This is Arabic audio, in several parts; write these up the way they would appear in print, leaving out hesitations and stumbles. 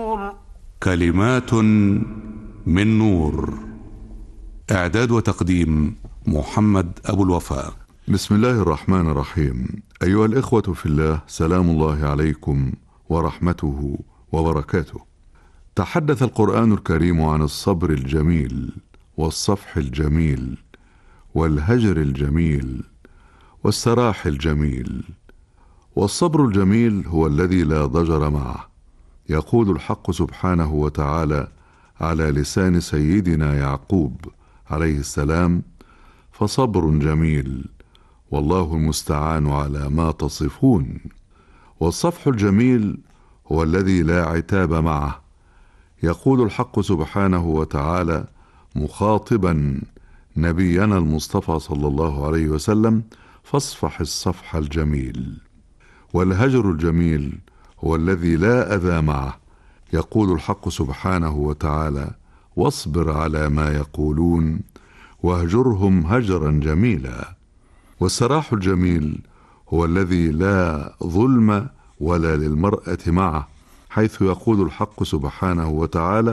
نور. كلمات من نور. إعداد وتقديم محمد أبو الوفاء. بسم الله الرحمن الرحيم. أيها الإخوة في الله، سلام الله عليكم ورحمته وبركاته. تحدث القرآن الكريم عن الصبر الجميل والصفح الجميل والهجر الجميل والسراح الجميل. والصبر الجميل هو الذي لا ضجر معه. يقول الحق سبحانه وتعالى على لسان سيدنا يعقوب عليه السلام: فصبر جميل والله المستعان على ما تصفون. والصفح الجميل هو الذي لا عتاب معه. يقول الحق سبحانه وتعالى مخاطبا نبينا المصطفى صلى الله عليه وسلم: فاصفح الصفح الجميل. والهجر الجميل هو الذي لا أذى معه. يقول الحق سبحانه وتعالى: واصبر على ما يقولون واهجرهم هجرا جميلا. والسراح الجميل هو الذي لا ظلم ولا للمرأة معه، حيث يقول الحق سبحانه وتعالى: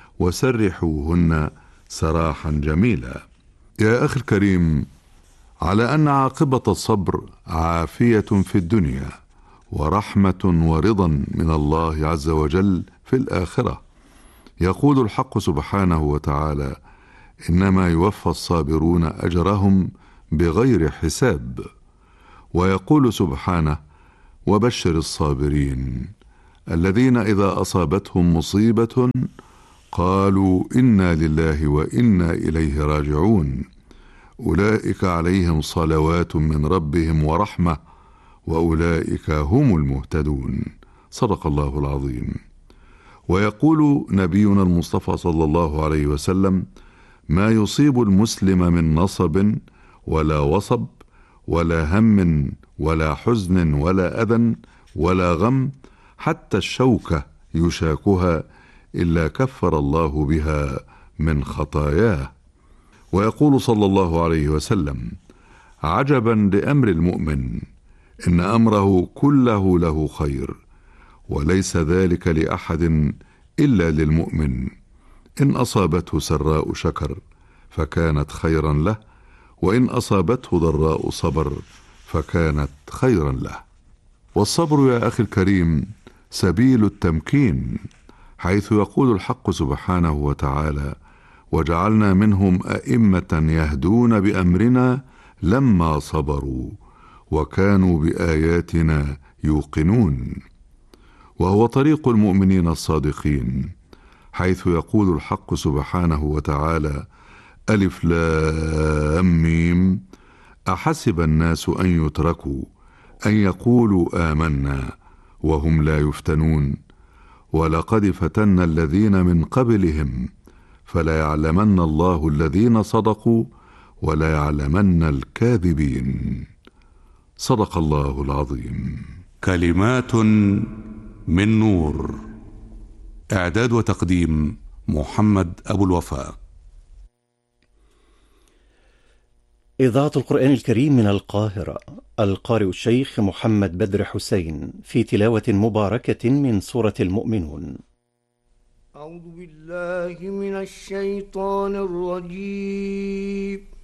وسرحوهن سراحا جميلا. يا أخي الكريم، على أن عاقبة الصبر عافية في الدنيا ورحمة ورضا من الله عز وجل في الآخرة. يقول الحق سبحانه وتعالى: إنما يوفى الصابرون أجرهم بغير حساب. ويقول سبحانه: وبشر الصابرين الذين إذا أصابتهم مصيبة قالوا إنا لله وإنا إليه راجعون أولئك عليهم صلوات من ربهم ورحمة وأولئك هم المهتدون. صدق الله العظيم. ويقول نبينا المصطفى صلى الله عليه وسلم: ما يصيب المسلم من نصب ولا وصب ولا هم ولا حزن ولا أذى ولا غم حتى الشوكة يشاكها إلا كفر الله بها من خطاياه. ويقول صلى الله عليه وسلم: عجبا لأمر المؤمن، إن أمره كله له خير، وليس ذلك لأحد إلا للمؤمن. إن أصابته سراء شكر فكانت خيرا له، وإن أصابته ضراء صبر فكانت خيرا له. والصبر يا أخي الكريم سبيل التمكين، حيث يقول الحق سبحانه وتعالى: وجعلنا منهم أئمة يهدون بأمرنا لما صبروا وكانوا بآياتنا يوقنون. وهو طريق المؤمنين الصادقين، حيث يقول الحق سبحانه وتعالى: ألف لام ميم أحسب الناس أن يتركوا أن يقولوا آمنا وهم لا يفتنون ولقد فتنا الذين من قبلهم فلا يعلمن الله الذين صدقوا ولا يعلمن الكاذبين. صدق الله العظيم. كلمات من نور. إعداد وتقديم محمد أبو الوفاء. إذاعة القرآن الكريم من القاهرة. القارئ الشيخ محمد بدر حسين في تلاوة مباركة من سورة المؤمنون. أعوذ بالله من الشيطان الرجيم.